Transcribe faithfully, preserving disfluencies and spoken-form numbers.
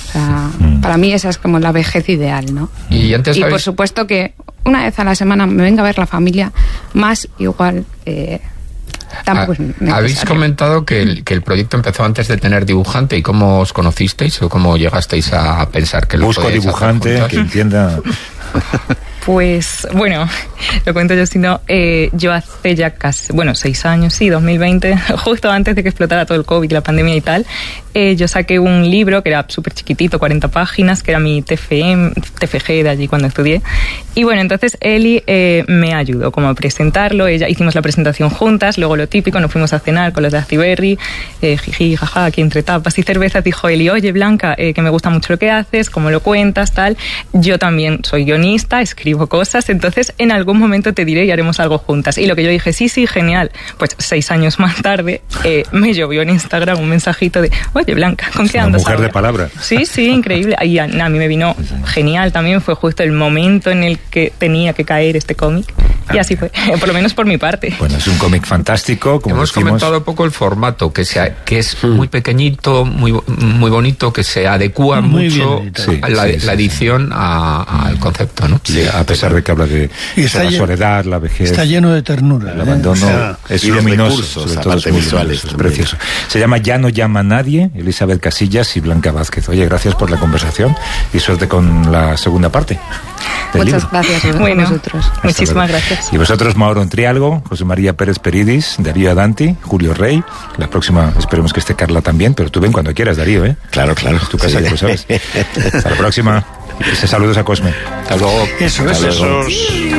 O sea, mm. para mí esa es como la vejez ideal, ¿no? Y, antes y habéis... por supuesto que una vez a la semana me venga a ver la familia, más igual... Eh, tampoco es necesario. Habéis comentado que el, que el proyecto empezó antes de tener dibujante. ¿Y cómo os conocisteis o cómo llegasteis a pensar que lo Busco dibujante que entienda... Pues, bueno, lo cuento yo, si no, eh, yo hace ya casi, bueno, seis años, sí, dos mil veinte, justo antes de que explotara todo el COVID, la pandemia y tal, eh, yo saqué un libro que era súper chiquitito, cuarenta páginas, que era mi T F M, T F G de allí cuando estudié. Y bueno, entonces Eli eh, me ayudó como a presentarlo, ella hicimos la presentación juntas, luego lo típico, nos fuimos a cenar con los de Actiberri, eh, jiji, jaja, aquí entre tapas y cervezas, dijo Eli, oye Blanca, eh, que me gusta mucho lo que haces, cómo lo cuentas, tal, yo también soy guionista, escribo cosas, entonces en algún momento te diré y haremos algo juntas. Y lo que yo dije, sí, sí, genial. Pues seis años más tarde eh, me llovió en Instagram un mensajito de, oye Blanca, ¿con es qué una andas mujer ahora? De palabra. Sí, sí, increíble. Y a, a mí me vino genial también, fue justo el momento en el que tenía que caer este cómic. Y así fue, por lo menos por mi parte. Bueno, es un cómic fantástico. Como Hemos decimos... comentado un poco el formato, que, sea, que es muy pequeñito, muy, muy bonito, que se adecúa muy mucho sí, a la, sí, sí, la edición sí. a, al concepto, ¿no? Sí, a pesar de que habla de, de la lleno, soledad, la vejez. Está lleno de ternura. El abandono, ¿eh? O sea, es luminoso, sobre todo es visuales, es precioso. Se llama Ya no llama a nadie, Elizabeth Casillas y Blanca Vázquez. Oye, gracias por la conversación y suerte con la segunda parte. Muchas libro. gracias a bueno, vosotros. Muchísimas gracias. Y vosotros, Mauro Trialgo, José María Pérez Peridis, Darío Adanti, Julio Rey. La próxima esperemos que esté Carla también, pero tú ven cuando quieras, Darío, ¿eh? Claro, claro. Es tu casa, sí. Ya lo sabes. Hasta la próxima. Y saludos a Cosme. Hasta luego. Eso es. Hasta luego.